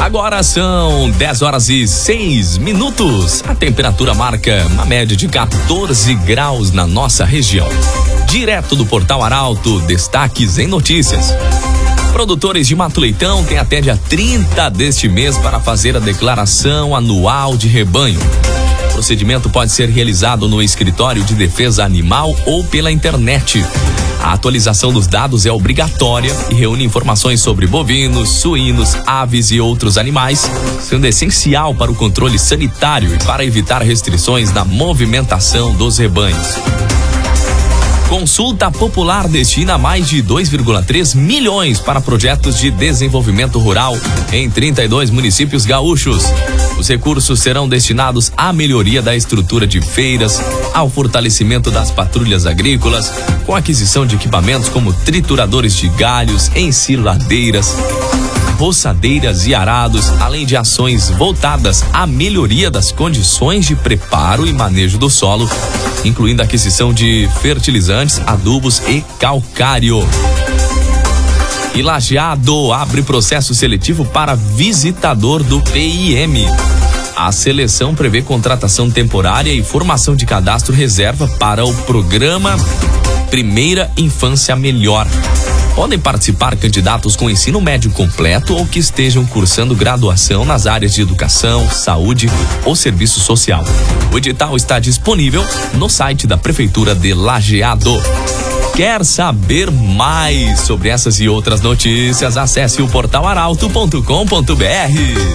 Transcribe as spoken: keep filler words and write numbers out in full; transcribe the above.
Agora são dez horas e seis minutos. A temperatura marca uma média de quatorze graus na nossa região. Direto do Portal Arauto, destaques em notícias. Produtores de Mato Leitão têm até dia trinta deste mês para fazer a declaração anual de rebanho. O procedimento pode ser realizado no escritório de defesa animal ou pela internet. A atualização dos dados é obrigatória e reúne informações sobre bovinos, suínos, aves e outros animais, sendo essencial para o controle sanitário e para evitar restrições na movimentação dos rebanhos. Consulta Popular destina mais de dois vírgula três milhões para projetos de desenvolvimento rural em trinta e dois municípios gaúchos. Os recursos serão destinados à melhoria da estrutura de feiras, ao fortalecimento das patrulhas agrícolas, com aquisição de equipamentos como trituradores de galhos, ensiladeiras, roçadeiras e arados, além de ações voltadas à melhoria das condições de preparo e manejo do solo, incluindo a aquisição de fertilizantes, adubos e calcário. E Lajeado abre processo seletivo para visitador do P I M. A seleção prevê contratação temporária e formação de cadastro reserva para o programa Primeira Infância Melhor. Podem participar candidatos com ensino médio completo ou que estejam cursando graduação nas áreas de educação, saúde ou serviço social. O edital está disponível no site da Prefeitura de Lajeado. Quer saber mais sobre essas e outras notícias? Acesse o portal arauto ponto com ponto br.